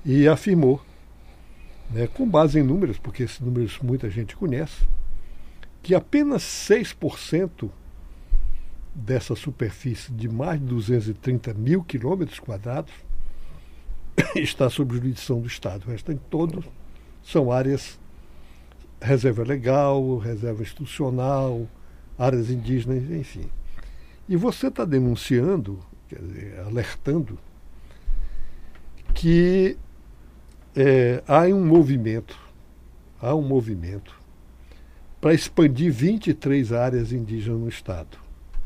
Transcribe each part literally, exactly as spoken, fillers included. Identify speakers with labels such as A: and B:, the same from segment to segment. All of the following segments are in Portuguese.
A: e afirmou, né, com base em números, porque esses números muita gente conhece, que apenas seis por cento dessa superfície de mais de duzentos e trinta mil quilômetros quadrados está sob jurisdição do Estado. O restante todos são áreas, reserva legal, reserva institucional, áreas indígenas, enfim. E você está denunciando, quer dizer, alertando, que é, há um movimento, há um movimento para expandir vinte e três áreas indígenas no Estado.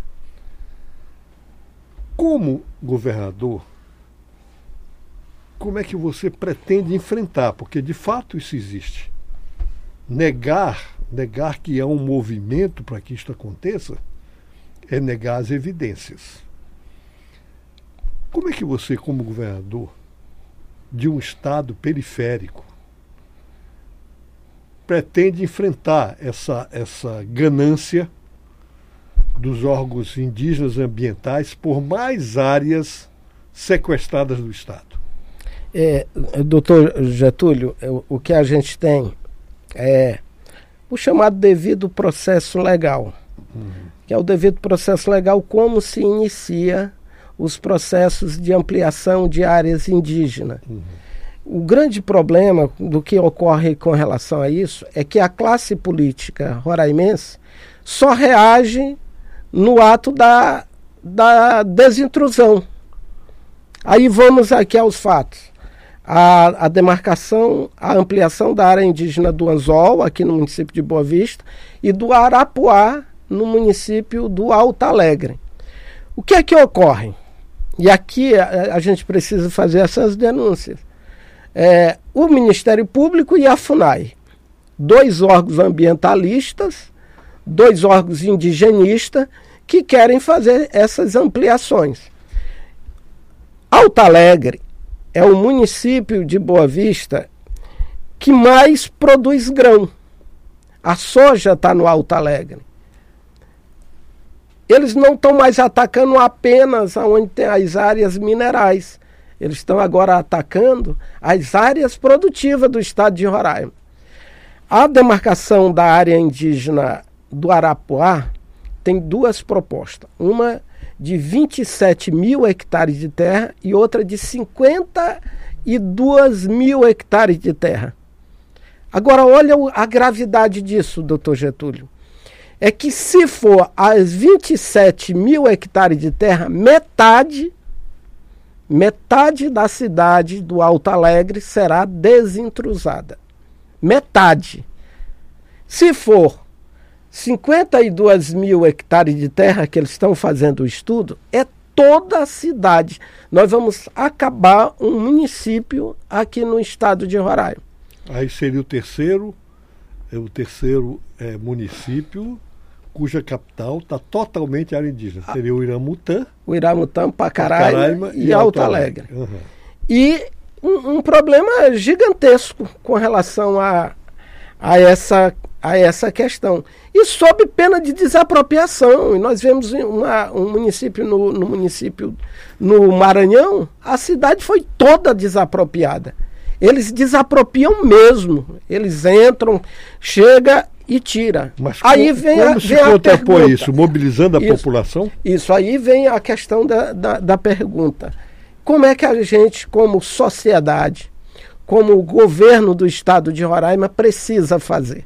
A: Como governador, como é que você pretende enfrentar? Porque de fato isso existe. Negar, negar que há um movimento para que isto aconteça, é negar as evidências. Como é que você, como governador de um estado periférico, pretende enfrentar essa, essa ganância dos órgãos indígenas ambientais por mais áreas sequestradas do Estado?
B: É, doutor Getúlio, o, o que a gente tem é o chamado devido processo legal. Uhum. Que é o devido processo legal, como se inicia os processos de ampliação de áreas indígenas. Uhum. O grande problema do que ocorre com relação a isso é que a classe política roraimense só reage no ato da, da desintrusão. Aí vamos aqui aos fatos. A, a demarcação, a ampliação da área indígena do Anzol, aqui no município de Boa Vista, e do Arapuá, no município do Alto Alegre. O que é que ocorre? E aqui a, a gente precisa fazer essas denúncias. É, o Ministério Público e a FUNAI, dois órgãos ambientalistas, dois órgãos indigenistas que querem fazer essas ampliações. Alto Alegre é o município de Boa Vista que mais produz grão. A soja está no Alto Alegre. Eles não estão mais atacando apenas onde tem as áreas minerais. Eles estão agora atacando as áreas produtivas do estado de Roraima. A demarcação da área indígena do Arapuá tem duas propostas. Uma de vinte e sete mil hectares de terra e outra de cinquenta e dois mil hectares de terra. Agora, olha a gravidade disso, doutor Getúlio. É que se for as vinte e sete mil hectares de terra, metade, metade da cidade do Alto Alegre será desintrusada. Metade. Se for cinquenta e dois mil hectares de terra que eles estão fazendo o estudo, é toda a cidade. Nós vamos acabar um município aqui no estado de Roraima.
A: Aí seria o terceiro, o terceiro é, município cuja capital está totalmente área indígena. Ah, seria o Iramutã.
B: O Iramutã, Pacaraima, Pacaraima e, e Alto Alegre. Alegre. Uhum. E um, um problema gigantesco com relação a, a, essa, a essa questão. E sob pena de desapropriação. E nós vemos uma, um município no, no município no Maranhão, a cidade foi toda desapropriada. Eles desapropriam mesmo. Eles entram, chega e tira.
A: Mas
B: aí
A: como,
B: vem
A: como
B: a,
A: se
B: vem
A: contrapõe isso? Mobilizando a
B: isso,
A: população?
B: Isso, aí vem a questão da, da, da pergunta. Como é que a gente, como sociedade, como o governo do estado de Roraima, precisa fazer?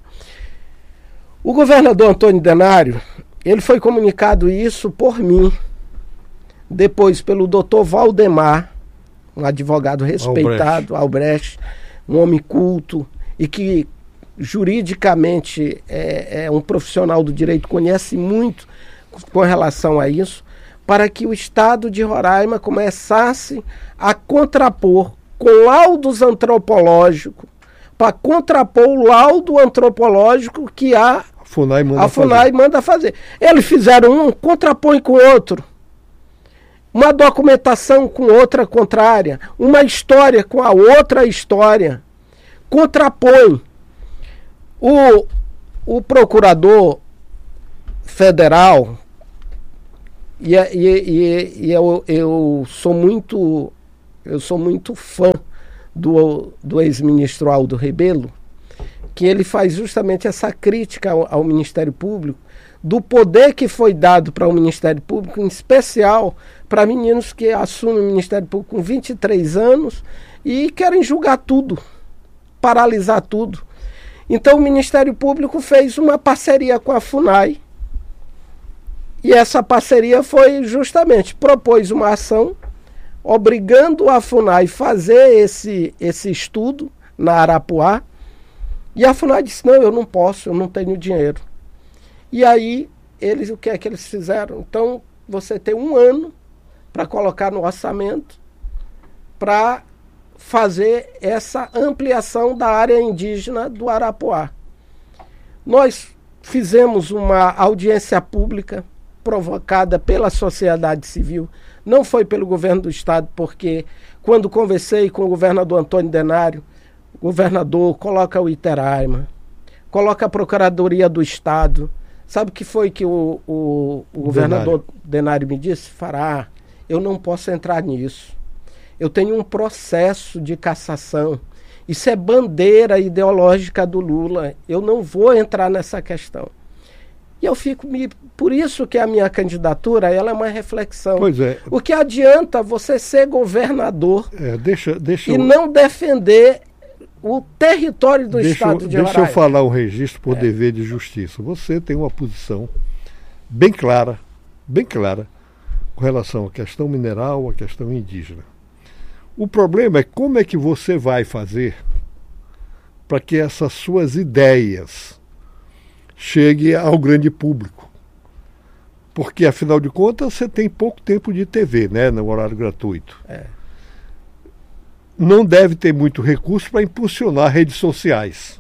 B: O governador Antônio Denário, ele foi comunicado isso por mim, depois pelo doutor Valdemar, um advogado respeitado, Albrecht, um homem culto e que juridicamente é, é um profissional do direito, conhece muito com relação a isso, para que o estado de Roraima começasse a contrapor com laudos antropológicos, para contrapor o laudo antropológico que a, a
A: FUNAI manda,
B: a FUNAI
A: fazer.
B: manda fazer. Eles fizeram um, contrapõe com outro. Uma documentação com outra contrária, uma história com a outra história, contrapõe. O, o procurador federal, e, e, e, e eu, eu sou muito eu sou muito fã do, do ex-ministro Aldo Rebelo, que ele faz justamente essa crítica ao, ao Ministério Público, do poder que foi dado para o Ministério Público, em especial para meninos que assumem o Ministério Público com vinte e três anos e querem julgar tudo, paralisar tudo. Então o Ministério Público fez uma parceria com a FUNAI, e essa parceria foi justamente, propôs uma ação obrigando a FUNAI a fazer esse, esse estudo na Arapuá, e a FUNAI disse, não, eu não posso, eu não tenho dinheiro. E aí, eles, o que é que eles fizeram? Então, você tem um ano para colocar no orçamento para fazer essa ampliação da área indígena do Arapuá. Nós fizemos uma audiência pública provocada pela sociedade civil, não foi pelo governo do estado, porque quando conversei com o governador Antônio Denário, o governador coloca o Iteraima, coloca a Procuradoria do Estado. Sabe o que foi que o, o, o governador Denário. Denário me disse? Fará, eu não posso entrar nisso. Eu tenho um processo de cassação. Isso é bandeira ideológica do Lula. Eu não vou entrar nessa questão. E eu fico me... Por isso que a minha candidatura ela é uma reflexão.
A: Pois é.
B: O que adianta você ser governador
A: é, deixa, deixa
B: e
A: eu...
B: não defender o território do
A: deixa
B: estado
A: eu,
B: de Roraima?
A: Deixa eu falar um registro por
B: é.
A: dever de justiça. Você tem uma posição bem clara, bem clara, com relação à questão mineral, à questão indígena. O problema é como é que você vai fazer para que essas suas ideias cheguem ao grande público. Porque, afinal de contas, você tem pouco tempo de T V, né, no horário gratuito.
B: É.
A: Não deve ter muito recurso para impulsionar redes sociais.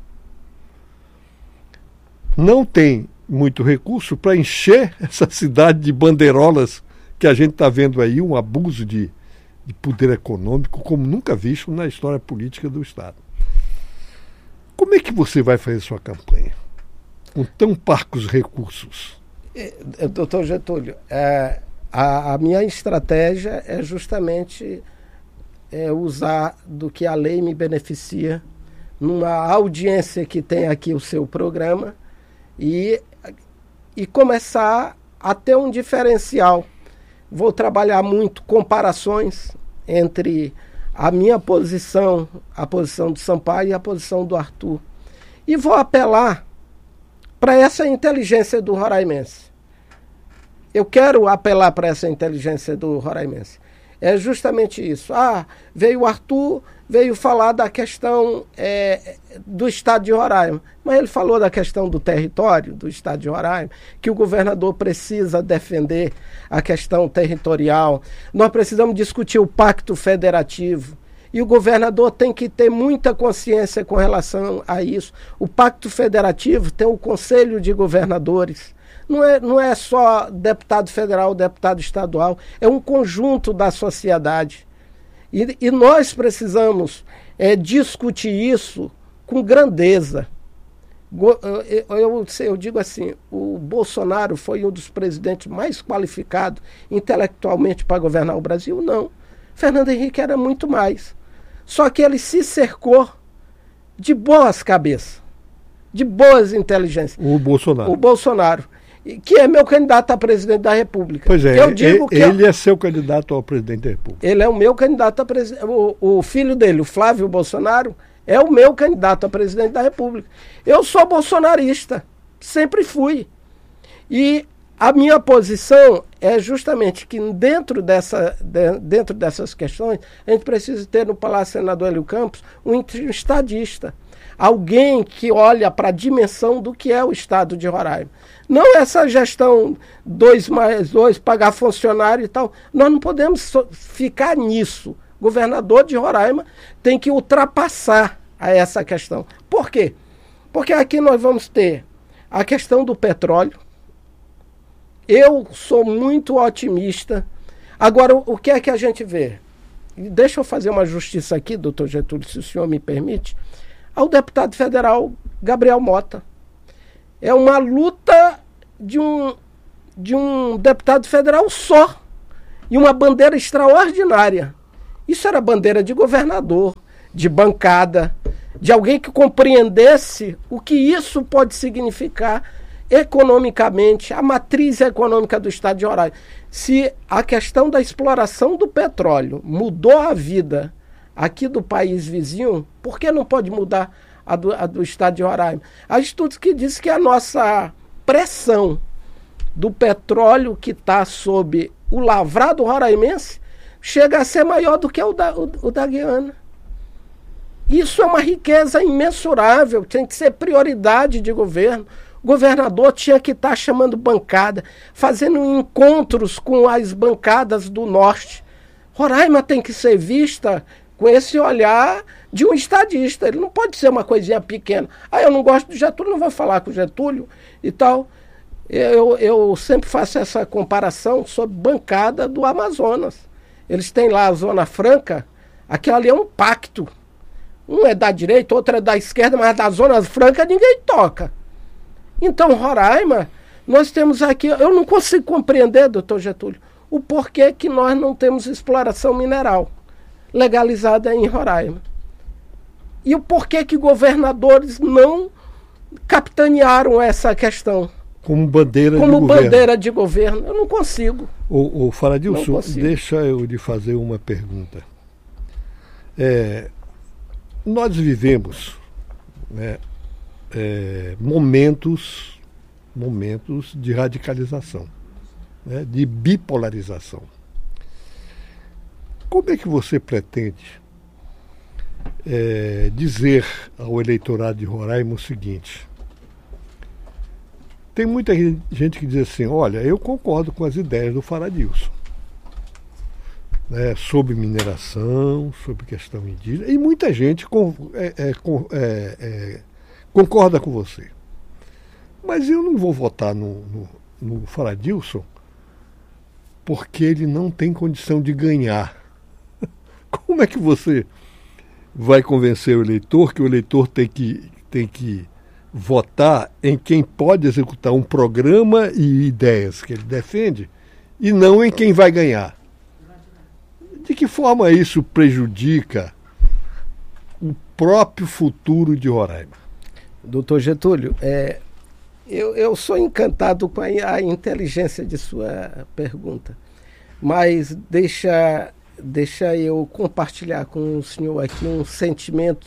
A: Não tem muito recurso para encher essa cidade de bandeirolas que a gente está vendo aí, um abuso de, de poder econômico como nunca visto na história política do Estado. Como é que você vai fazer sua campanha com tão parcos recursos?
B: Doutor Getúlio, é, a, a minha estratégia é justamente é, usar do que a lei me beneficia numa audiência que tem aqui o seu programa e, e começar a ter um diferencial. Vou trabalhar muito comparações entre a minha posição, a posição do Sampaio e a posição do Arthur. E vou apelar para essa inteligência do roraimense. Eu quero apelar para essa inteligência do roraimense. É justamente isso. Ah, veio o Arthur, veio falar da questão é, do estado de Roraima. Mas ele falou da questão do território do estado de Roraima, que o governador precisa defender a questão territorial. Nós precisamos discutir o pacto federativo. E o governador tem que ter muita consciência com relação a isso. O Pacto Federativo tem o Conselho de Governadores. Não é, não é só deputado federal, deputado estadual, é um conjunto da sociedade. E, e nós precisamos é, discutir isso com grandeza. Eu, eu, eu digo assim, o Bolsonaro foi um dos presidentes mais qualificados intelectualmente para governar o Brasil? Não. Fernando Henrique era muito mais. Só que ele se cercou de boas cabeças, de boas inteligências.
A: O Bolsonaro.
B: O Bolsonaro, que é meu candidato a presidente da República.
A: Pois é,
B: eu digo que
A: ele eu, é seu candidato ao presidente da República.
B: Ele é o meu candidato a presidente. O, o filho dele, o Flávio Bolsonaro, é o meu candidato a presidente da República. Eu sou bolsonarista, sempre fui. E a minha posição é justamente que dentro, dessa, de, dentro dessas questões, a gente precisa ter no Palácio Senador Hélio Campos um estadista. Alguém que olha para a dimensão do que é o estado de Roraima. Não essa gestão dois mais dois, pagar funcionário e tal. Nós não podemos so- ficar nisso. O governador de Roraima tem que ultrapassar a essa questão. Por quê? Porque aqui nós vamos ter a questão do petróleo. Eu sou muito otimista. Agora, o, o que é que a gente vê? Deixa eu fazer uma justiça aqui, doutor Getúlio, se o senhor me permite, ao deputado federal Gabriel Mota. É uma luta de um, de um deputado federal só, e uma bandeira extraordinária. Isso era bandeira de governador, de bancada, de alguém que compreendesse o que isso pode significar economicamente, a matriz econômica do estado de Roraima. Se a questão da exploração do petróleo mudou a vida aqui do país vizinho, por que não pode mudar a do, a do estado de Roraima? Há estudos que dizem que a nossa pressão do petróleo que está sob o lavrado roraimense chega a ser maior do que o da, o, o da Guiana. Isso é uma riqueza imensurável, tem que ser prioridade de governo. O governador tinha que estar chamando bancada, fazendo encontros com as bancadas do norte. Roraima tem que ser vista com esse olhar de um estadista. Ele não pode ser uma coisinha pequena. Ah, eu não gosto do Getúlio, não vou falar com o Getúlio e tal. Eu, eu sempre faço essa comparação sobre bancada do Amazonas. Eles têm lá a Zona Franca, aquilo ali é um pacto. Um é da direita, outro é da esquerda, mas da Zona Franca ninguém toca. Então, Roraima, nós temos aqui... Eu não consigo compreender, doutor Getúlio, o porquê que nós não temos exploração mineral legalizada em Roraima. E o porquê que governadores não capitanearam essa questão.
A: Como bandeira
B: Como
A: de governo.
B: Como bandeira de governo. Eu não consigo.
A: O, o Faradilson, deixa eu lhe fazer uma pergunta. É, nós vivemos, né, é, momentos, momentos de radicalização, né, de bipolarização. Como é que você pretende é, dizer ao eleitorado de Roraima o seguinte? Tem muita gente que diz assim, olha, eu concordo com as ideias do Faradilson, né, sobre mineração, sobre questão indígena, e muita gente com, é, é, com, é, é, concorda com você. Mas eu não vou votar no, no, no Faradilson porque ele não tem condição de ganhar. Como é que você vai convencer o eleitor que o eleitor tem que, tem que votar em quem pode executar um programa e ideias que ele defende e não em quem vai ganhar? De que forma isso prejudica o próprio futuro de Roraima?
B: Doutor Getúlio, é, eu, eu sou encantado com a, a inteligência de sua pergunta, mas deixa, deixa eu compartilhar com o senhor aqui um sentimento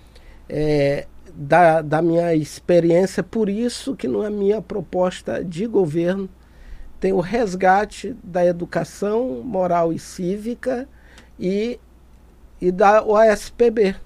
B: é, da, da minha experiência, por isso que na minha proposta de governo tem o resgate da educação moral e cívica e, e da O S P B.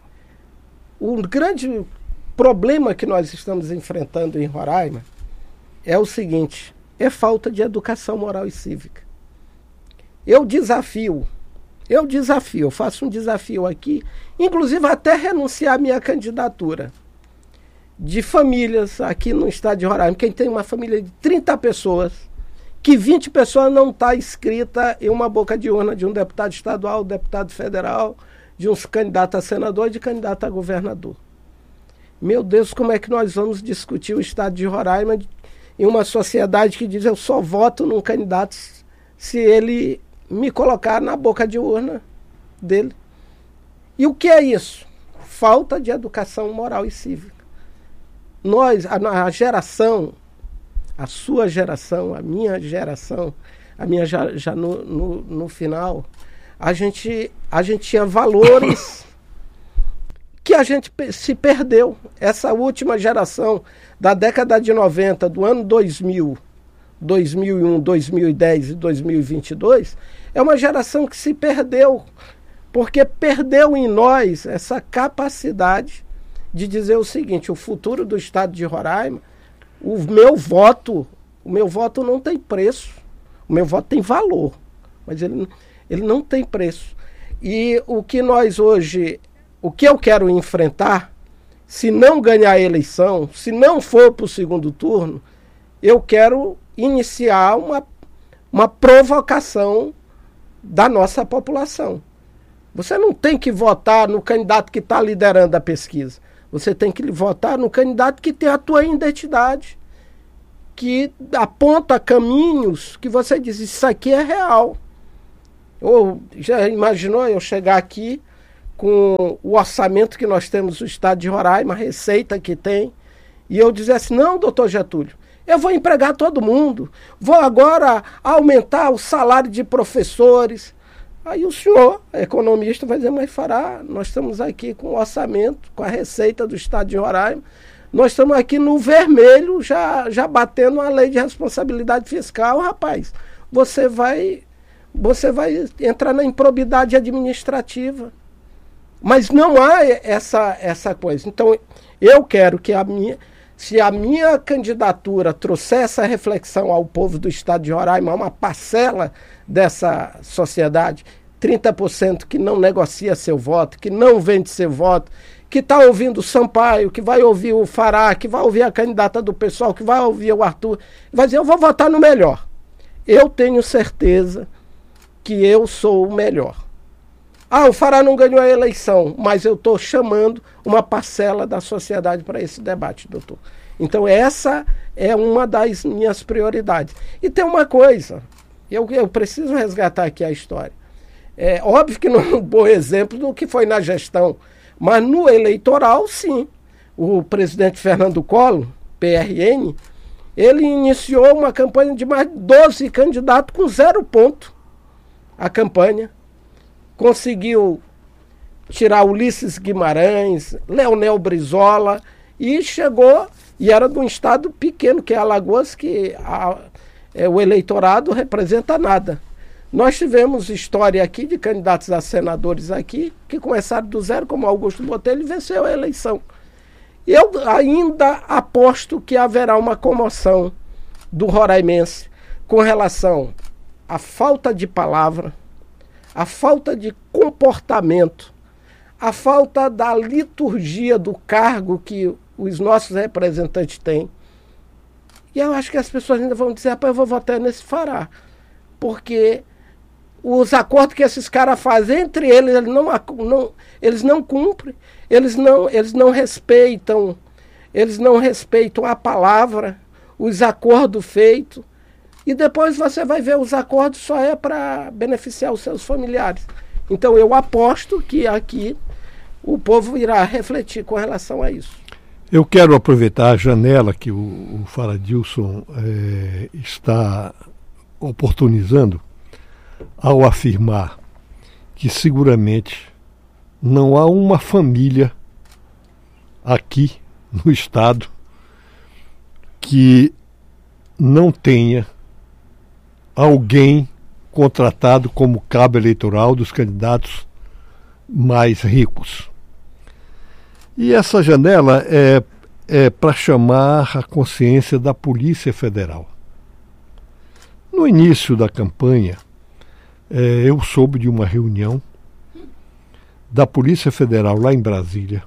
B: O grande problema que nós estamos enfrentando em Roraima é o seguinte, é falta de educação moral e cívica. Eu desafio, eu desafio, eu faço um desafio aqui, inclusive até renunciar à minha candidatura, de famílias aqui no estado de Roraima, quem tem uma família de trinta pessoas, que vinte pessoas não está inscrita em uma boca de urna de um deputado estadual, deputado federal, de uns candidatos a senador e de candidato a governador. Meu Deus, como é que nós vamos discutir o estado de Roraima em uma sociedade que diz eu só voto num candidato se ele me colocar na boca de urna dele? E o que é isso? Falta de educação moral e cívica. Nós, a, a geração, a sua geração, a minha geração, a minha já, já no, no, no final, a gente, a gente tinha valores que a gente se perdeu. Essa última geração da década de noventa, do ano dois mil, dois mil e um, dois mil e dez e dois mil e vinte e dois, é uma geração que se perdeu, porque perdeu em nós essa capacidade de dizer o seguinte, o futuro do estado de Roraima, o meu voto, o meu voto não tem preço, o meu voto tem valor, mas ele, ele não tem preço. E o que nós hoje, o que eu quero enfrentar, se não ganhar a eleição, se não for para o segundo turno, eu quero iniciar uma, uma provocação da nossa população. Você não tem que votar no candidato que está liderando a pesquisa. Você tem que votar no candidato que tem a tua identidade, que aponta caminhos que você diz, isso aqui é real. Ou já imaginou eu chegar aqui com o orçamento que nós temos no estado de Roraima, a receita que tem, e eu dissesse, não, doutor Getúlio, eu vou empregar todo mundo, vou agora aumentar o salário de professores. Aí o senhor, economista, vai dizer, mas Fará, nós estamos aqui com o orçamento, com a receita do estado de Roraima, nós estamos aqui no vermelho, já, já batendo a lei de responsabilidade fiscal, rapaz. Você vai, você vai entrar na improbidade administrativa. Mas não há essa, essa coisa. Então, eu quero que a minha, se a minha candidatura trouxer essa reflexão ao povo do estado de Roraima, uma parcela dessa sociedade, trinta por cento que não negocia seu voto, que não vende seu voto, que está ouvindo o Sampaio, que vai ouvir o Fará, que vai ouvir a candidata do pessoal, que vai ouvir o Arthur, vai dizer, eu vou votar no melhor. Eu tenho certeza que eu sou o melhor. Ah, o Fará não ganhou a eleição, mas eu estou chamando uma parcela da sociedade para esse debate, doutor. Então essa é uma das minhas prioridades. E tem uma coisa, eu, eu preciso resgatar aqui a história. É óbvio que não é um bom exemplo do que foi na gestão, mas no eleitoral, sim. O presidente Fernando Collor, P R N, ele iniciou uma campanha de mais de doze candidatos com zero ponto. A campanha conseguiu tirar Ulisses Guimarães, Leonel Brizola, e chegou, e era de um estado pequeno, que é Alagoas, que a, é, o eleitorado representa nada. Nós tivemos história aqui de candidatos a senadores aqui que começaram do zero, como Augusto Botelho, e venceu a eleição. Eu ainda aposto que haverá uma comoção do roraimense com relação à falta de palavra, à falta de comportamento, à falta da liturgia do cargo que os nossos representantes têm. E eu acho que as pessoas ainda vão dizer, rapaz, eu vou votar nesse Fará, porque os acordos que esses caras fazem entre eles, eles não, não, eles não cumprem, eles não, eles não respeitam, eles não respeitam a palavra, os acordos feitos, e depois você vai ver os acordos só é para beneficiar os seus familiares. Então eu aposto que aqui o povo irá refletir com relação a isso.
A: Eu quero aproveitar a janela que o, o Faradilson é, está oportunizando ao afirmar que seguramente não há uma família aqui no estado que não tenha alguém contratado como cabo eleitoral dos candidatos mais ricos. E essa janela é, é para chamar a consciência da Polícia Federal. No início da campanha, é, eu soube de uma reunião da Polícia Federal lá em Brasília,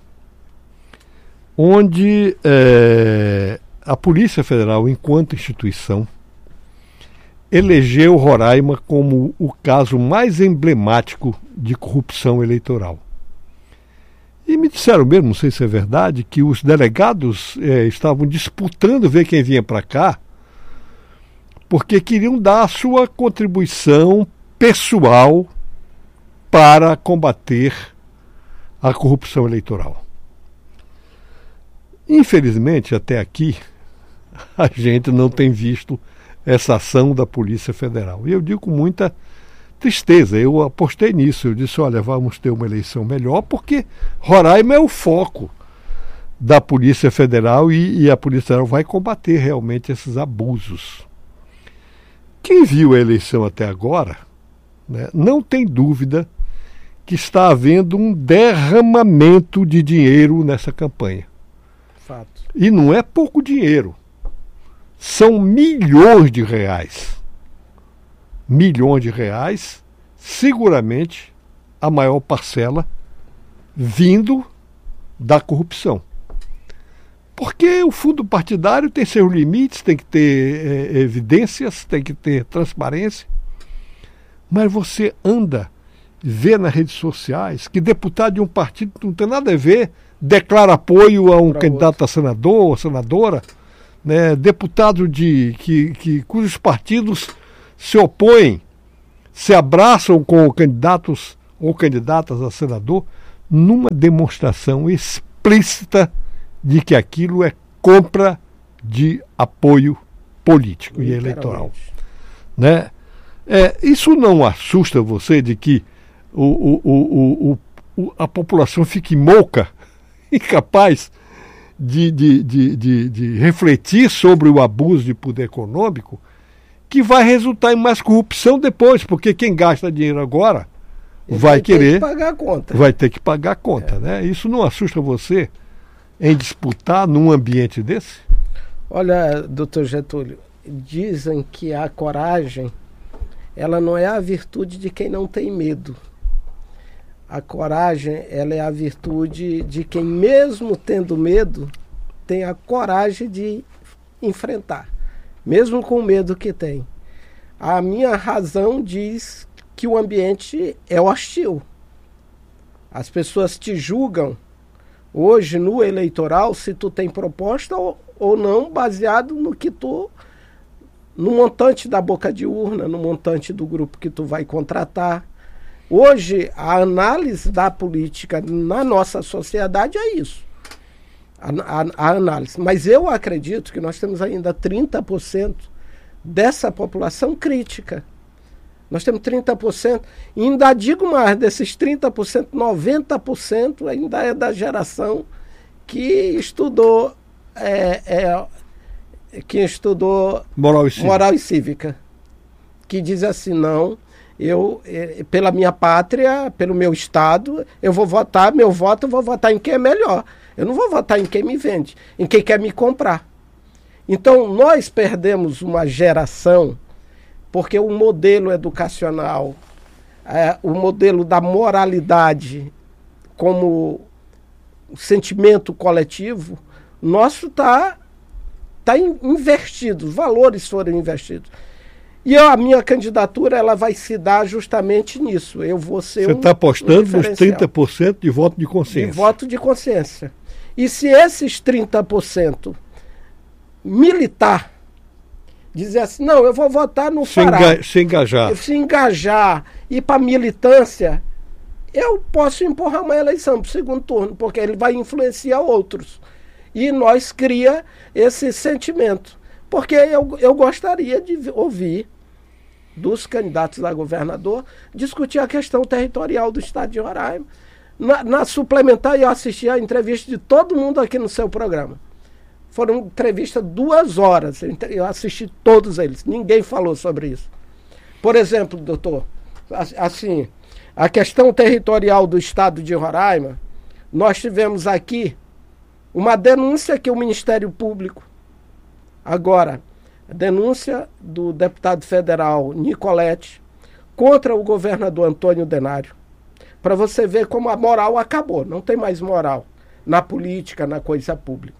A: onde é, a Polícia Federal, enquanto instituição, elegeu Roraima como o caso mais emblemático de corrupção eleitoral. E me disseram mesmo, não sei se é verdade, que os delegados é, estavam disputando ver quem vinha para cá, porque queriam dar a sua contribuição pessoal para combater a corrupção eleitoral. Infelizmente, até aqui, a gente não tem visto essa ação da Polícia Federal. E eu digo com muita tristeza, eu apostei nisso, eu disse, olha, vamos ter uma eleição melhor, porque Roraima é o foco da Polícia Federal e, e a Polícia Federal vai combater realmente esses abusos. Quem viu a eleição até agora, né, não tem dúvida que está havendo um derramamento de dinheiro nessa campanha.
B: Fato.
A: E não é pouco dinheiro. São milhões de reais. Milhões de reais, seguramente a maior parcela vindo da corrupção. Porque o fundo partidário tem seus limites, tem que ter é, evidências, tem que ter transparência. Mas você anda, vê nas redes sociais que deputado de um partido que não tem nada a ver, declara apoio a um pra candidato outro. a senador ou senadora, né, deputado de, que, que, cujos partidos se opõem, se abraçam com candidatos ou candidatas a senador. numa demonstração explícita de que aquilo é compra de apoio político e eleitoral. Né? É, isso não assusta você de que o, o, o, o, o, a população fique mouca, incapaz de, de, de, de, de refletir sobre o abuso de poder econômico, que vai resultar em mais corrupção depois, porque quem gasta dinheiro agora vai, vai querer
B: ter que pagar a conta.
A: Vai ter que pagar a conta. É. Né? Isso não assusta você em disputar num ambiente desse?
B: Olha, doutor Getúlio, dizem que a coragem, ela não é a virtude de quem não tem medo. A coragem, ela é a virtude de quem, mesmo tendo medo, tem a coragem de enfrentar, mesmo com o medo que tem. A minha razão diz que o ambiente é hostil. As pessoas te julgam hoje no eleitoral se tu tem proposta ou, ou não, baseado no que tu, no montante da boca de urna, no montante do grupo que tu vai contratar. Hoje, a análise da política na nossa sociedade é isso. A, a, a análise. Mas eu acredito que nós temos ainda trinta por cento dessa população crítica. Nós temos trinta por cento. E ainda digo mais, desses trinta por cento, noventa por cento ainda é da geração que estudou, é, é, que estudou
A: moral e,
B: moral e cívica. Que diz assim, não... Eu, pela minha pátria, pelo meu estado, eu vou votar, meu voto eu vou votar em quem é melhor. Eu não vou votar em quem me vende, em quem quer me comprar. Então, nós perdemos uma geração, porque o modelo educacional, é, o modelo da moralidade como sentimento coletivo, nosso está tá invertido, os valores foram invertidos. E eu, a minha candidatura ela vai se dar justamente nisso. Eu vou ser
A: Você está
B: um,
A: apostando
B: um
A: nos trinta por cento de voto de consciência.
B: De voto de consciência. E se esses trinta por cento militar dizer assim, não, eu vou votar no
A: se
B: Pará.
A: Enga se engajar.
B: Se engajar, ir para militância, eu posso empurrar uma eleição para o segundo turno, porque ele vai influenciar outros. E nós cria esse sentimento. Porque eu, eu gostaria de ouvir dos candidatos a governador discutir a questão territorial do estado de Roraima. Na, na suplementar, eu assisti a entrevista de todo mundo aqui no seu programa. Foram entrevistas duas horas. Eu assisti todos eles. Ninguém falou sobre isso. Por exemplo, doutor, assim, a questão territorial do estado de Roraima, nós tivemos aqui uma denúncia que o Ministério Público, agora, a denúncia do deputado federal Nicolete contra o governador Antônio Denário, para você ver como a moral acabou, não tem mais moral na política, na coisa pública.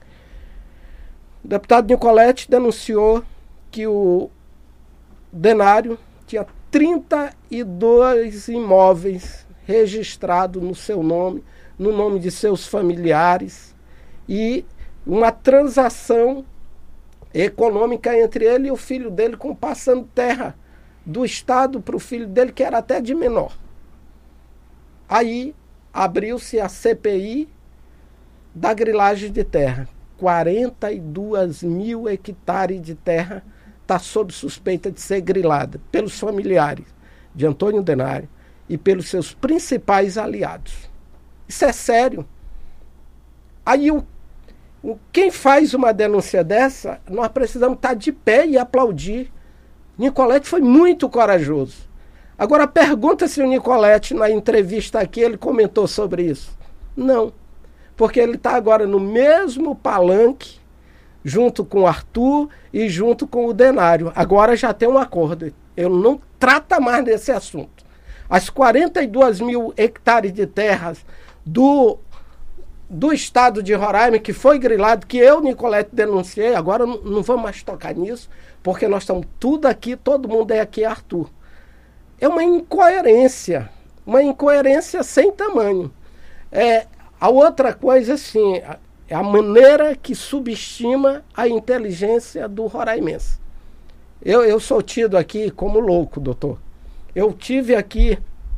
B: O deputado Nicolete denunciou que o Denário tinha trinta e dois imóveis registrados no seu nome, no nome de seus familiares, e uma transação econômica entre ele e o filho dele, com passando terra do estado para o filho dele, que era até de menor. Aí abriu-se a C P I da grilagem de terra. quarenta e dois mil hectares de terra está sob suspeita de ser grilada pelos familiares de Antônio Denário e pelos seus principais aliados. Isso é sério. Aí o Quem faz uma denúncia dessa, nós precisamos estar de pé e aplaudir. Nicolete foi muito corajoso. Agora pergunta se o Nicolete, na entrevista aqui, ele comentou sobre isso. Não, porque ele está agora no mesmo palanque, junto com o Arthur e junto com o Denário. Agora já tem um acordo. Eu não trata mais desse assunto. As quarenta e dois mil hectares de terras do... do estado de Roraima, que foi grilado, que eu, Nicolete, denunciei, agora não, não vamos mais tocar nisso, porque nós estamos tudo aqui, todo mundo é aqui, Arthur. É uma incoerência, uma incoerência sem tamanho. É, a outra coisa, assim, é a maneira que subestima a inteligência do roraimense. Eu, eu sou tido aqui como louco, doutor. Eu tive aqui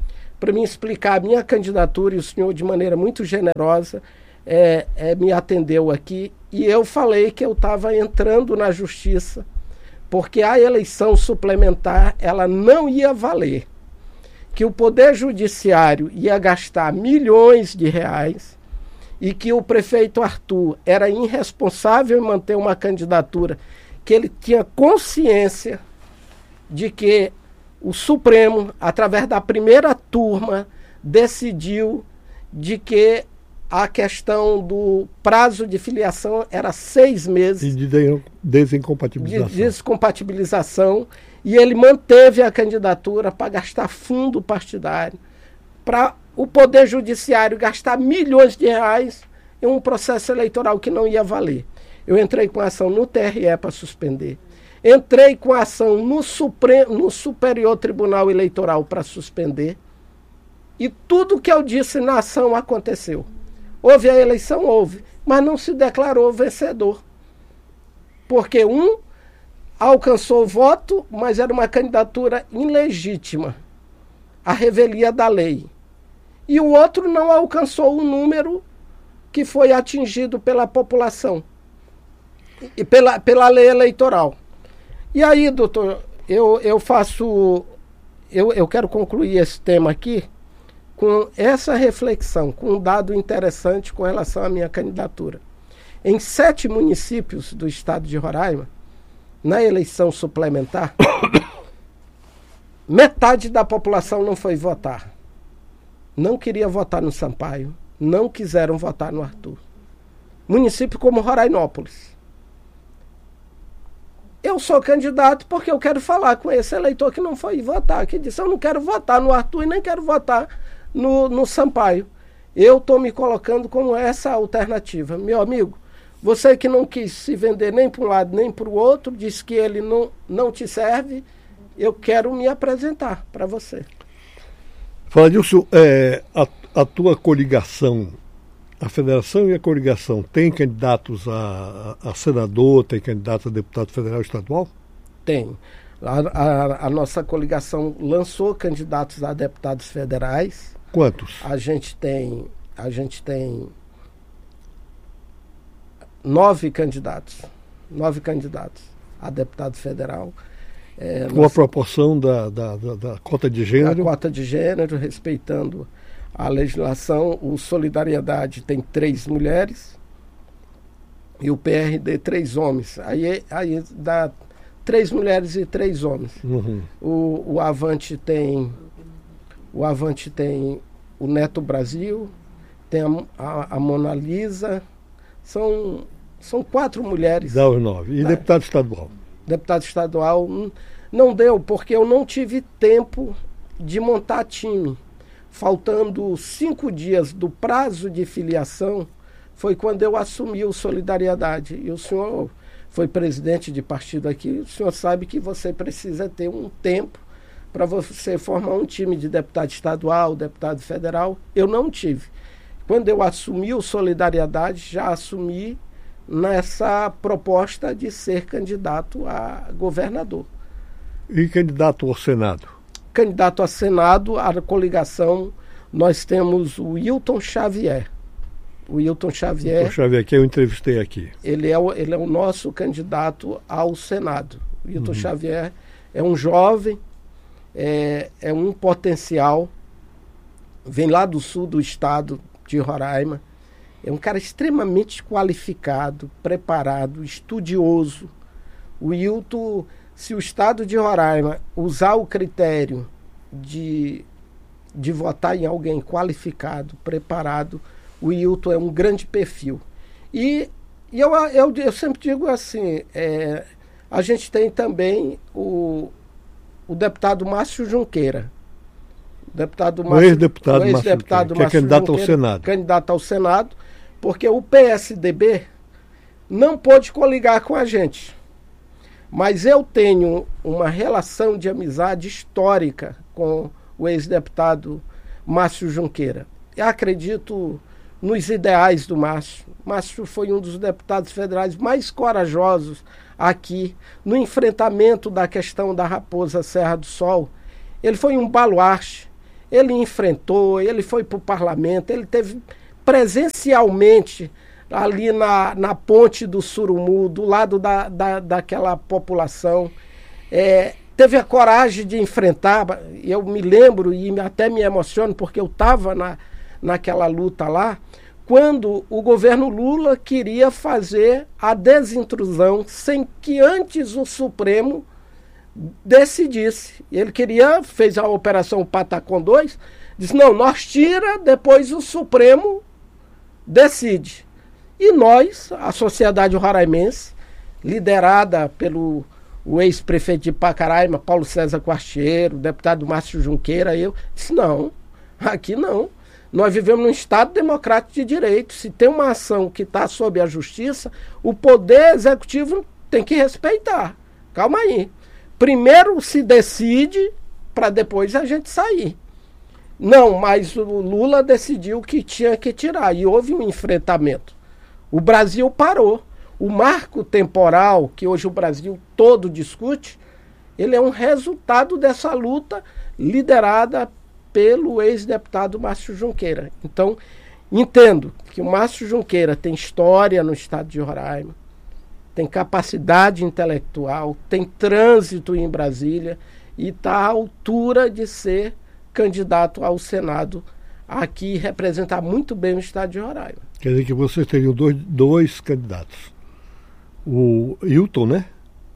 B: para me explicar a minha candidatura, e o senhor, de maneira muito generosa, é, é, me atendeu aqui, e eu falei que eu estava entrando na justiça, porque a eleição suplementar ela não ia valer, que o Poder Judiciário ia gastar milhões de reais e que o prefeito Arthur era irresponsável em manter uma candidatura, que ele tinha consciência de que o Supremo, através da primeira turma, decidiu de que a questão do prazo de filiação era seis meses.
A: E de desincompatibilização.
B: De descompatibilização. E ele manteve a candidatura para gastar fundo partidário, para o Poder Judiciário gastar milhões de reais em um processo eleitoral que não ia valer. Eu entrei com ação no T R E para suspender. Entrei com ação no, Supremo, no Superior Tribunal Eleitoral para suspender. E tudo que eu disse na ação aconteceu. Houve a eleição? Houve. Mas não se declarou vencedor. Porque um alcançou o voto, mas era uma candidatura ilegítima. A revelia da lei. E o outro não alcançou o número que foi atingido pela população. E pela, pela lei eleitoral. E aí, doutor, eu, eu faço... Eu, eu quero concluir esse tema aqui com essa reflexão, com um dado interessante com relação à minha candidatura. Em sete municípios do estado de Roraima, na eleição suplementar, metade da população não foi votar. Não queria votar no Sampaio, não quiseram votar no Arthur. Município como Rorainópolis. Eu sou candidato porque eu quero falar com esse eleitor que não foi votar, que disse, eu não quero votar no Arthur e nem quero votar no, no Sampaio. Eu estou me colocando como essa alternativa. Meu amigo, você que não quis se vender nem para um lado nem para o outro, disse que ele não, não te serve, eu quero me apresentar para você.
A: Fladilson, é, a, a tua coligação, a federação e a coligação, tem candidatos a, a senador, tem candidatos a deputado federal e estadual?
B: Tem. A, a, a nossa coligação lançou candidatos a deputados federais.
A: Quantos?
B: A gente tem, a gente tem nove candidatos, nove candidatos a deputado federal. É,
A: Com a proporção da, da, da, da cota de gênero?
B: A cota de gênero, respeitando a legislação. O Solidariedade tem três mulheres e o P R D três homens. Aí, aí dá três mulheres e três homens.
A: Uhum.
B: O, o Avante tem o Avante tem o Neto Brasil, tem a, a, a Mona Lisa. São, são quatro mulheres.
A: Dá os nove. E
B: tá?
A: Deputado estadual?
B: Deputado estadual não deu, porque eu não tive tempo de montar time. Faltando cinco dias do prazo de filiação, foi quando eu assumi o Solidariedade. E o senhor foi presidente de partido aqui, o senhor sabe que você precisa ter um tempo para você formar um time de deputado estadual, deputado federal. Eu não tive. Quando eu assumi o Solidariedade, já assumi nessa proposta de ser candidato a governador.
A: E candidato ao Senado?
B: Candidato a Senado, a coligação, nós temos o Wilton Xavier. O Wilton Xavier...
A: Wilton Xavier, que eu entrevistei aqui.
B: Ele é o, ele é o nosso candidato ao Senado. O Wilton
A: Uhum.
B: Xavier é um jovem, é, é um potencial, vem lá do sul do estado de Roraima. É um cara extremamente qualificado, preparado, estudioso. O Wilton, se o estado de Roraima usar o critério de, de votar em alguém qualificado, preparado, o Wilton é um grande perfil. E, e eu, eu, eu sempre digo assim, é, a gente tem também o, o deputado Márcio Junqueira. Deputado
A: o ex-deputado
B: o ex-deputado
A: Márcio, que é candidato
B: Junqueira,
A: ao Senado.
B: Candidato ao Senado, porque o P S D B não pôde coligar com a gente. Mas eu tenho uma relação de amizade histórica com o ex-deputado Márcio Junqueira. Eu acredito nos ideais do Márcio. Márcio foi um dos deputados federais mais corajosos aqui no enfrentamento da questão da Raposa Serra do Sol. Ele foi um baluarte. ele enfrentou, ele foi para o parlamento, ele teve presencialmente ali na, na ponte do Surumu, do lado da, da, daquela população. É, teve a coragem de enfrentar, eu me lembro e até me emociono porque eu estava na, naquela luta lá, quando o governo Lula queria fazer a desintrusão sem que antes o Supremo decidisse. Ele queria, fez a operação Patacon dois, disse, não, nós tira, depois o Supremo decide. E nós, a sociedade roraimense, liderada pelo o ex-prefeito de Pacaraima, Paulo César Quartiero, o deputado Márcio Junqueira, eu disse, não, aqui não. Nós vivemos num Estado democrático de direito. Se tem uma ação que está sob a justiça, o poder executivo tem que respeitar. Calma aí. Primeiro se decide para depois a gente sair. Não, mas o Lula decidiu que tinha que tirar e houve um enfrentamento. O Brasil parou. O marco temporal que hoje o Brasil todo discute, ele é um resultado dessa luta liderada pelo ex-deputado Márcio Junqueira. Então, entendo que o Márcio Junqueira tem história no estado de Roraima, tem capacidade intelectual, tem trânsito em Brasília e está à altura de ser candidato ao Senado aqui e representar muito bem o estado de Roraima.
A: Quer dizer que vocês teriam dois, dois candidatos. O Hilton, né?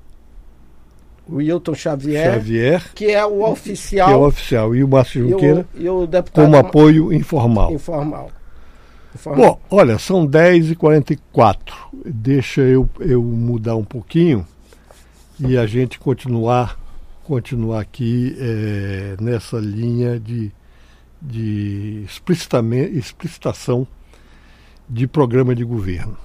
B: O Hilton Xavier,
A: Xavier,
B: que é o oficial.
A: Que é o oficial. E o Márcio Junqueira,
B: e o, e o deputado
A: como apoio informal.
B: Informal. informal.
A: Bom, olha, são dez e quarenta e quatro. Deixa eu, eu mudar um pouquinho e a gente continuar, continuar aqui é, nessa linha de, de explicitação de programa de governo.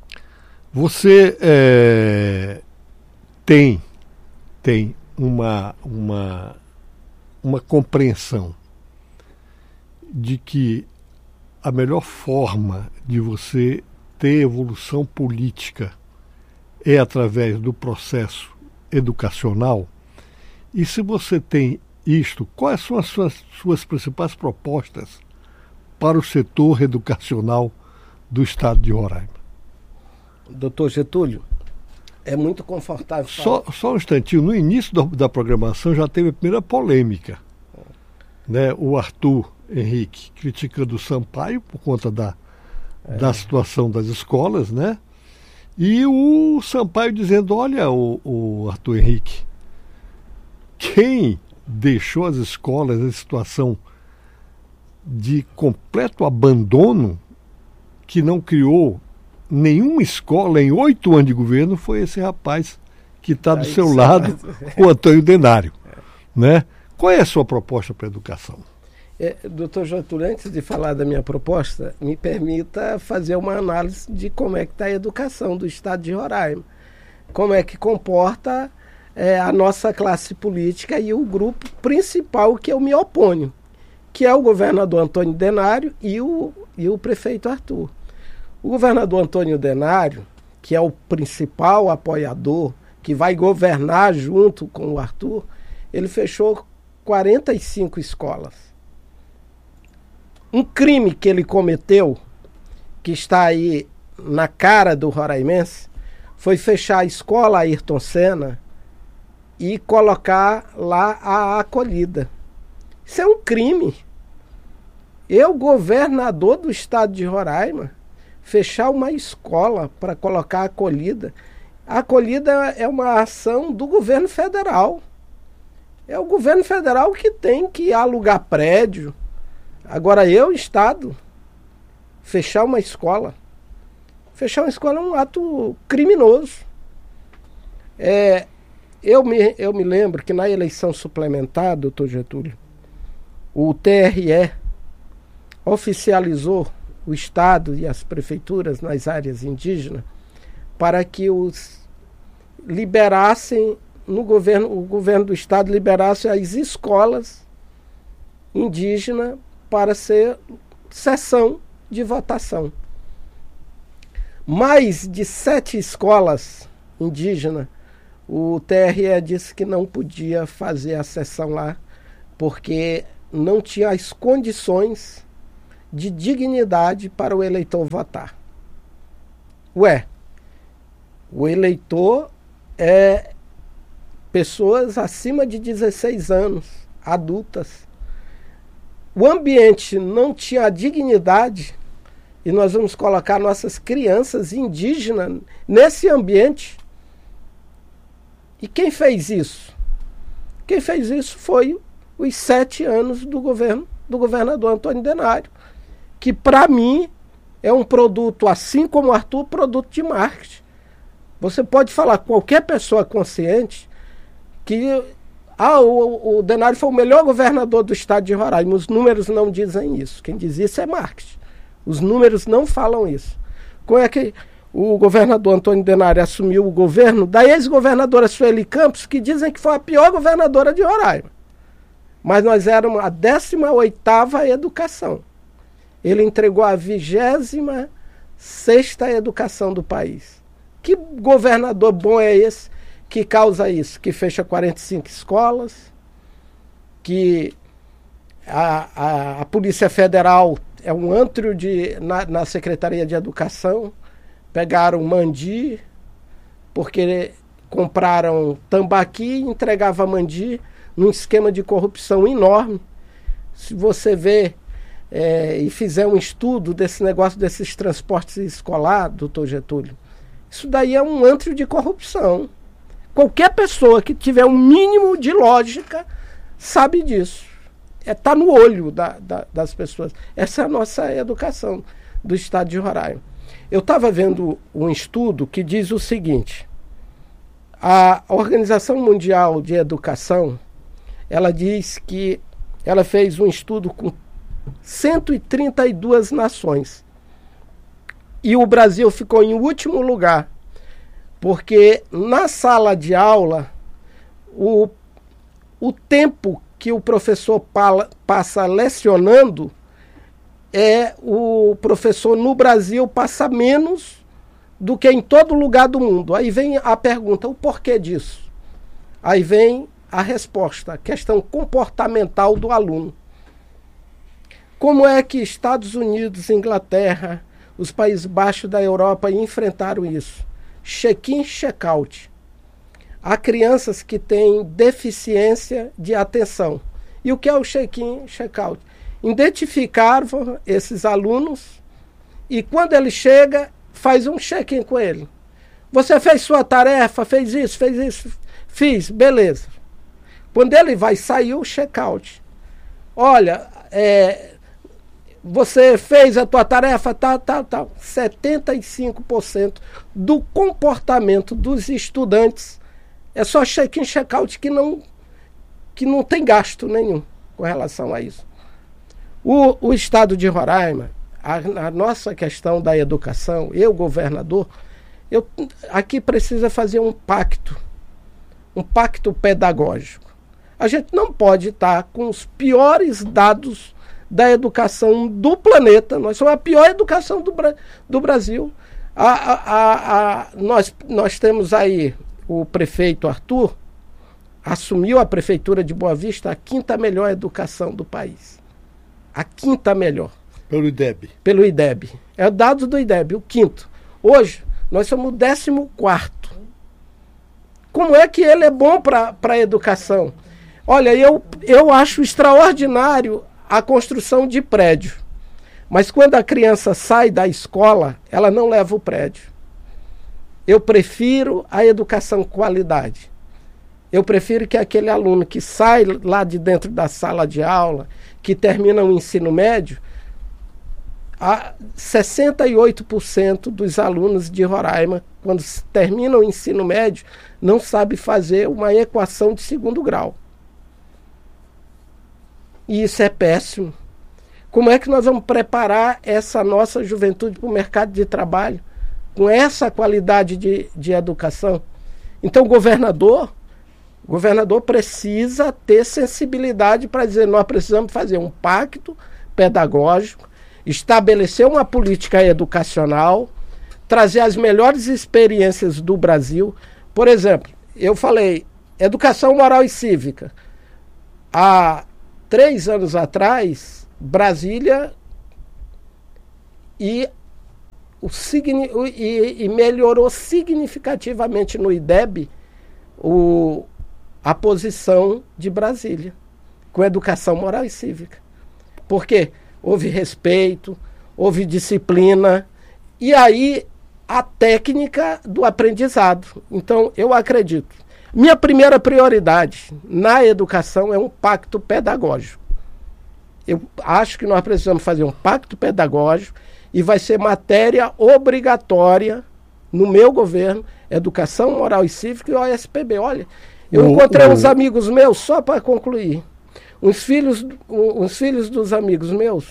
A: Você é, tem, tem uma, uma, uma compreensão de que a melhor forma de você ter evolução política é através do processo educacional? E se você tem isto, quais são as suas, suas principais propostas para o setor educacional do estado de Roraima?
B: Doutor Getúlio, é muito confortável
A: falar. Só, só um instantinho, no início da, da programação já teve a primeira polêmica. Né? O Arthur Henrique criticando o Sampaio por conta da, é. da situação das escolas, né? E o Sampaio dizendo, olha, o, o Arthur Henrique, quem deixou as escolas em situação de completo abandono, que não criou nenhuma escola em oito anos de governo, foi esse rapaz que está do seu lado, o Antônio Denário. Né? Qual é a sua proposta para a educação?
B: É, doutor Getúlio, antes de falar da minha proposta, me permita fazer uma análise de como é que está a educação do estado de Roraima. Como é que comporta é, a nossa classe política e o grupo principal que eu me oponho, que é o governador Antônio Denário e o, e o prefeito Arthur. O governador Antônio Denário, que é o principal apoiador, que vai governar junto com o Arthur, ele fechou quarenta e cinco escolas. Um crime que ele cometeu, que está aí na cara do roraimense, foi fechar a escola Ayrton Senna e colocar lá a acolhida. Isso é um crime. Eu, governador do estado de Roraima, fechar uma escola para colocar a acolhida. A acolhida é uma ação do governo federal. É o governo federal que tem que alugar prédio. Agora eu, Estado, fechar uma escola. Fechar uma escola é um ato criminoso. É, eu, me, eu me lembro que na eleição suplementar, doutor Getúlio, o T R E oficializou o Estado e as prefeituras nas áreas indígenas para que os liberassem, no governo, o governo do Estado liberasse as escolas indígenas para ser sessão de votação. Mais de sete escolas indígenas, o T R E disse que não podia fazer a sessão lá, porque não tinha as condições de dignidade para o eleitor votar. Ué, o eleitor é pessoas acima de dezesseis anos, adultas. O ambiente não tinha a dignidade e nós vamos colocar nossas crianças indígenas nesse ambiente. E quem fez isso? Quem fez isso foi os sete anos do governo do governador Antônio Denário, que para mim é um produto, assim como o Arthur, produto de marketing. Você pode falar com qualquer pessoa consciente que ah, o, o Denário foi o melhor governador do estado de Roraima. Os números não dizem isso. Quem diz isso é marketing. Os números não falam isso. Como é que o governador Antônio Denário assumiu o governo da ex-governadora Sueli Campos, que dizem que foi a pior governadora de Roraima. Mas nós éramos a décima oitava educação. Ele entregou a vigésima sexta educação do país. Que governador bom é esse que causa isso? Que fecha quarenta e cinco escolas, que a, a, a Polícia Federal é um antro de, na, na Secretaria de Educação. Pegaram mandi, porque compraram tambaqui e entregavam mandi num esquema de corrupção enorme. Se você vê é, e fizer um estudo desse negócio desses transportes escolares, doutor Getúlio, isso daí é um antro de corrupção. Qualquer pessoa que tiver um mínimo de lógica sabe disso. Está é, no olho da, da, das pessoas. Essa é a nossa educação do estado de Roraima. Eu estava vendo um estudo que diz o seguinte: a Organização Mundial de Educação, ela diz que ela fez um estudo com cento e trinta e duas nações. E o Brasil ficou em último lugar, porque na sala de aula, o, o tempo que o professor pala, passa lecionando, é o professor no Brasil passa menos do que em todo lugar do mundo. Aí vem a pergunta, o porquê disso? Aí vem a resposta, a questão comportamental do aluno. Como é que Estados Unidos, Inglaterra, os Países Baixos da Europa enfrentaram isso? Check-in, check-out. Há crianças que têm deficiência de atenção. E o que é o check-in, check-out? Identificaram esses alunos e quando ele chega, faz um check-in com ele. Você fez sua tarefa, fez isso, fez isso, fiz, beleza. Quando ele vai sair, o check-out. Olha, é, você fez a tua tarefa, tal, tal, tal. setenta e cinco por cento do comportamento dos estudantes é só check-in, check-out que não, que não tem gasto nenhum com relação a isso. O, o estado de Roraima, a, a nossa questão da educação, eu, governador, eu, aqui precisa fazer um pacto, um pacto pedagógico. A gente não pode estar com os piores dados da educação do planeta. Nós somos a pior educação do, do Brasil. A, a, a, a, nós, nós temos aí o prefeito Arthur, assumiu a prefeitura de Boa Vista, a quinta melhor educação do país. A quinta melhor.
A: Pelo I D E B.
B: Pelo I D E B. É o dado do I D E B, o quinto. Hoje, nós somos o décimo quarto. Como é que ele é bom para a educação? Olha, eu, eu acho extraordinário a construção de prédio. Mas quando a criança sai da escola, ela não leva o prédio. Eu prefiro a educação qualidade. Eu prefiro que aquele aluno que sai lá de dentro da sala de aula, que termina o ensino médio, a sessenta e oito por cento dos alunos de Roraima, quando terminam o ensino médio, não sabe fazer uma equação de segundo grau. E isso é péssimo. Como é que nós vamos preparar essa nossa juventude para o mercado de trabalho com essa qualidade de, de educação? Então, o governador, o governador precisa ter sensibilidade para dizer, nós precisamos fazer um pacto pedagógico, estabelecer uma política educacional, trazer as melhores experiências do Brasil. Por exemplo, eu falei, educação moral e cívica. A três anos atrás, Brasília e, o, e, e melhorou significativamente no I D E B o, a posição de Brasília, com educação moral e cívica. Por quê? Houve respeito, houve disciplina, e aí a técnica do aprendizado. Então, eu acredito. Minha primeira prioridade na educação é um pacto pedagógico. Eu acho que nós precisamos fazer um pacto pedagógico e vai ser matéria obrigatória no meu governo, Educação Moral e Cívica e O S P B. Olha, eu o, encontrei o... uns amigos meus, só para concluir, uns filhos, uns filhos dos amigos meus,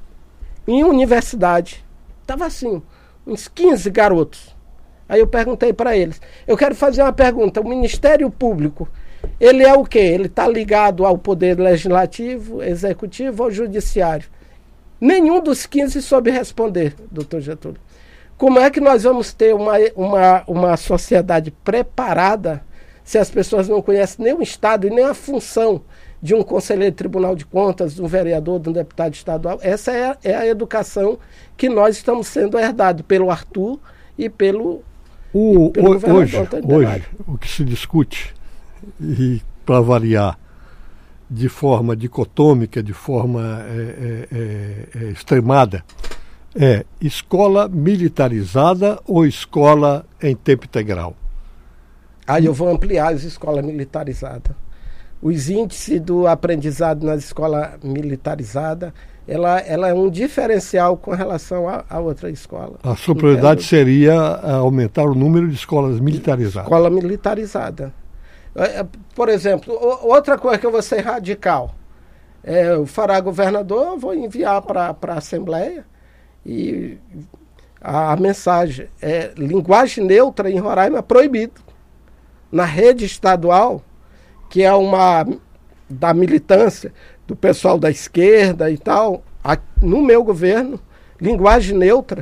B: em universidade, estava assim, uns quinze garotos. Aí eu perguntei para eles, eu quero fazer uma pergunta, o Ministério Público, ele é o quê? Ele está ligado ao Poder Legislativo, Executivo ou Judiciário? Nenhum dos quinze soube responder, doutor Getúlio. Como é que nós vamos ter uma, uma, uma sociedade preparada se as pessoas não conhecem nem o Estado e nem a função de um conselheiro de Tribunal de Contas, de um vereador, de um deputado estadual? Essa é a, é a educação que nós estamos sendo herdados pelo Arthur e pelo,
A: o,
B: e pelo
A: o, hoje, hoje, o que se discute, e para variar, de forma dicotômica, de forma é, é, é, extremada, é escola militarizada ou escola em tempo integral?
B: Aí eu vou ampliar as escolas militarizadas. Os índices do aprendizado nas escolas militarizadas, ela, ela é um diferencial com relação a, a outra escola.
A: A sua prioridade seria aumentar o número de escolas militarizadas?
B: Escola militarizada. Por exemplo, outra coisa que eu vou ser radical, é, o fará governador, eu vou enviar para a Assembleia e a, a mensagem é linguagem neutra em Roraima proibido. Na rede estadual, que é uma da militância do pessoal da esquerda e tal, a, no meu governo, linguagem neutra,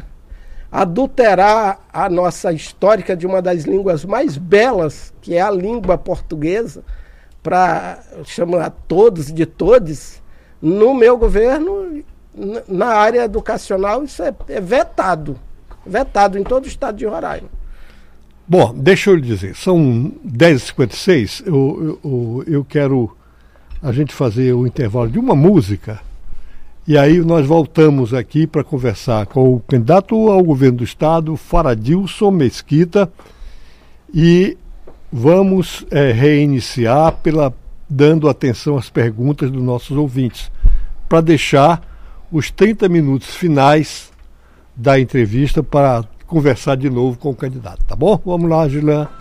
B: adulterar a nossa histórica de uma das línguas mais belas, que é a língua portuguesa, para chamar todos de todes, no meu governo, na área educacional, isso é, é vetado, vetado em todo o estado de Roraima.
A: Bom, deixa eu lhe dizer, são dez e cinquenta e seis, eu, eu, eu quero a gente fazer o intervalo de uma música, e aí nós voltamos aqui para conversar com o candidato ao governo do estado, Faradilson Mesquita, e vamos é, reiniciar pela, dando atenção às perguntas dos nossos ouvintes, para deixar os trinta minutos finais da entrevista para conversar de novo com o candidato, tá bom? Vamos lá, Gilã.